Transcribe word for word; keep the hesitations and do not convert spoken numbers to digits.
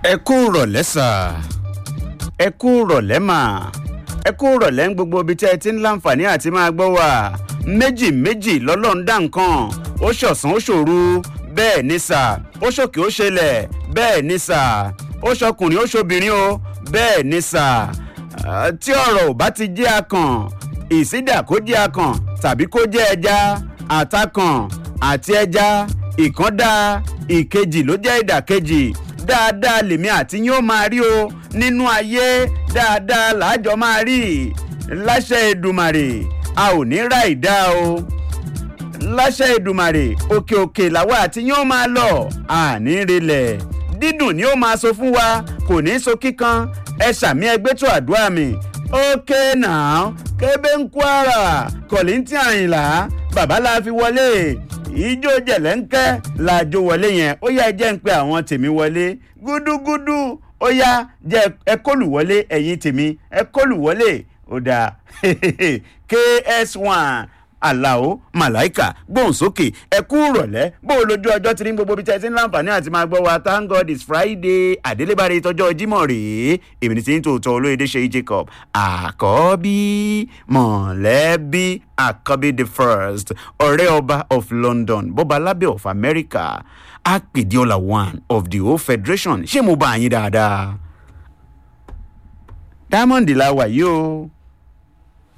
ẹ kú rọ̀lẹ́ sà ẹ kú rọ̀lẹ́ mà ẹ kú rọ̀lẹ́ ń gbogbo ibi tí ẹ ti ń láǹfààní àti máa gbọ́ wà méjì méjì lọ́lọ́run dá nǹkan ó ṣọ̀sán ó ṣòru bẹ́ẹ̀ ni sà ó ṣòkè ó ṣẹlẹ̀ bẹ́ẹ̀ ni sà ó ṣọkùnrin ó ṣobìnrin o bẹ́ẹ̀ ni sà tí ọ̀rọ̀ ò bá ti jẹ́ akàn ìsídà kó jẹ́ akàn tàbí kó jẹ́ ẹja àtakàn àti ẹja ìkàndá ìkejì ló jẹ́ ìdàkejì dáadáa lèmi àti yín ó máa rí o nínú ayé dáadáa làájọ máa rí láṣẹ Èdùmàrè a ò ní ra ìdá o láṣẹ Èdùmàrè òkè òkè làwa àti yín ó máa lọ àní relẹ̀ dídùn ni ó máa sọ fún wa kò ní so kíkan ẹ ṣàmì ẹgbẹ́ tó àdúrà mi ókè náà kébé ń Kwara Kọ̀lìntì Àyìnlá bàbá la fi wọlé ìjó jẹ̀lẹ́ńkẹ́ làjò wọlé yẹn ó yá jẹ́ ń pe àwọn tèmi wọlé gúdúgúdú ó yá jẹ́ ẹ kólù wọlé ẹ̀yin tèmi ẹ kólù wọlé ó dáa K S one Àlàó Màláìkà gbóhùn sókè ẹ kú rọ̀lẹ́ bó o lójú ọjọ́ tí ní gbogbo ibi tí ẹ ti ń láǹfààní àti máa gbọ́ wa thank God it's Friday àdélébárí tọjọ́ Jímọ̀ rèé èmi ní ti ń tòótọ́ Olóyèdè Ṣèyí Jacob àkọ́bí mọ̀lẹ́bí àkọ́bí the first ọ̀rẹ́ ọba of London bọ́ba lábẹ́ of America apèdíọ́là one of the whole federation ṣé mo bá yín dáadáa Diamond la wà yìí o